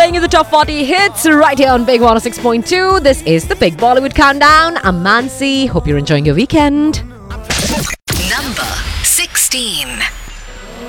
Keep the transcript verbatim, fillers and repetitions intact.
playing you the top forty hits right here on Big one oh six point two. This is the Big Bollywood Countdown. I'm Mansi. Hope you're enjoying your weekend. Number sixteen.